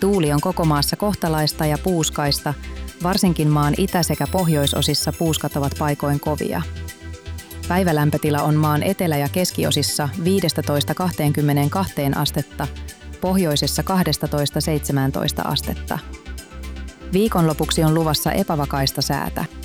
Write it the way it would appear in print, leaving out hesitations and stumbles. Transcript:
Tuuli on koko maassa kohtalaista ja puuskaista, varsinkin maan itä- sekä pohjoisosissa puuskat ovat paikoin kovia. Päivälämpötila on maan etelä- ja keskiosissa 15–22 astetta, pohjoisessa 12–17 astetta. Viikonlopuksi on luvassa epävakaista säätä.